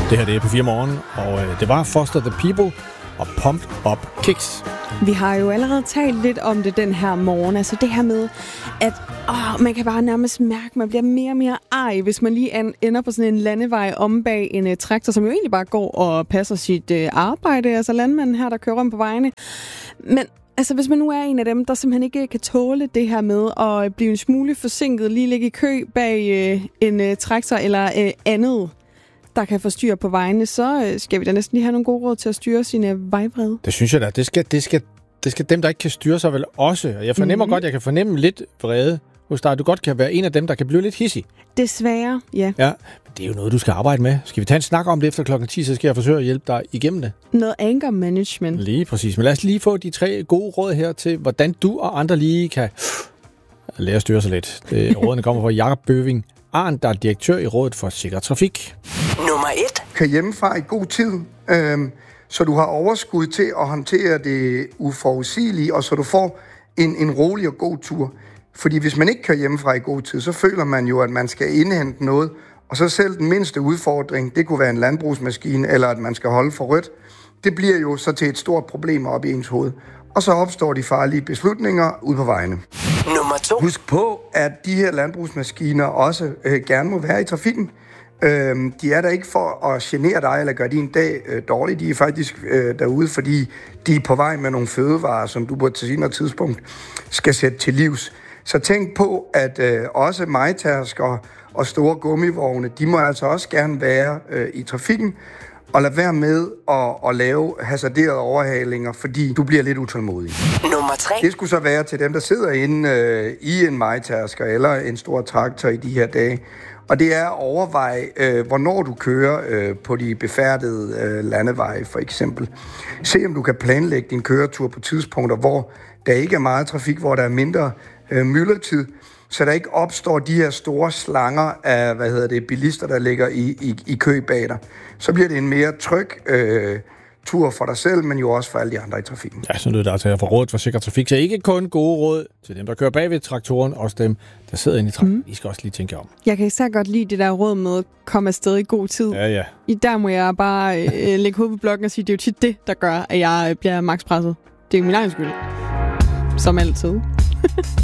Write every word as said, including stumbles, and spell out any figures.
Det her det er P fire Morgen, og øh, det var Foster the People og Pumped Up Kicks. Vi har jo allerede talt lidt om det den her morgen. Altså det her med, at åh, man kan bare nærmest mærke, at man bliver mere og mere ej, hvis man lige an, ender på sådan en landevej om bag en uh, traktor, som jo egentlig bare går og passer sit uh, arbejde. Altså landmanden her, der kører rundt på vejene. Men altså, hvis man nu er en af dem, der simpelthen ikke kan tåle det her med at blive en smule forsinket, lige ligge i kø bag uh, en uh, traktor eller uh, andet, der kan få styr på vejene, så uh, skal vi da næsten lige have nogle gode råd til at styre sine vejvrede. Det synes jeg da. Det skal, det skal, det skal dem, der ikke kan styre sig vel også. Jeg fornemmer mm-hmm. godt, jeg kan fornemme lidt vrede hos dig. Du godt kan være en af dem, der kan blive lidt hissig. Desværre, ja. Ja, men det er jo noget, du skal arbejde med. Skal vi tage en snak om det efter klokken ti, så skal jeg forsøge at hjælpe dig igennem det. Noget anger management. Lige præcis. Men lad os lige få de tre gode råd her til, hvordan du og andre lige kan lære at styre sig lidt. Det, rådene kommer fra Jakob Bøving Arndt, der er direktør i Rådet for Sikker Trafik. Nummer et. Kør hjemmefra i god tid, øh, så du har overskud til at håndtere det uforudsigelige, og så du får en, en rolig og god tur. Fordi hvis man ikke kører hjemmefra i god tid, så føler man jo, at man skal indhente noget, og så selv den mindste udfordring, det kunne være en landbrugsmaskine, eller at man skal holde for rødt, det bliver jo så til et stort problem op i ens hoved. Og så opstår de farlige beslutninger ude på vejene. Nummer to. Husk på, at de her landbrugsmaskiner også øh, gerne må være i trafikken. Øh, de er der ikke for at genere dig eller gøre din dag øh, dårlig. De er faktisk øh, derude, fordi de er på vej med nogle fødevarer, som du på et senere tidspunkt skal sætte til livs. Så tænk på, at øh, også majtasker og store gummivogne, de må altså også gerne være øh, i trafikken. Og lad være med at, at lave hasarderede overhalinger, fordi du bliver lidt utålmodig. Nummer tre. Det skulle så være til dem, der sidder inde øh, i en majtasker eller en stor traktor i de her dage. Og det er at overveje, øh, hvornår du kører øh, på de befærdede øh, landeveje, for eksempel. Se, om du kan planlægge din køretur på tidspunkter, hvor der ikke er meget trafik, hvor der er mindre øh, myldretid, så der ikke opstår de her store slanger af, hvad hedder det, bilister, der ligger i, i, i kø bag dig. Så bliver det en mere tryg øh, tur for dig selv, men jo også for alle de andre i trafikken. Ja, så lyder det altså her fra Rådet for Sikker Trafik. Så ikke kun gode råd til dem, der kører bag ved traktoren, også dem, der sidder inde i trafikken. Mm. I skal også lige tænke om. Jeg kan især godt lide det der råd med at komme afsted i god tid. Ja, ja. I der må jeg bare øh, lægge hovedet på blokken og sige, det er jo tit det, der gør, at jeg bliver makspresset. Det er jo min egen skyld. Som altid.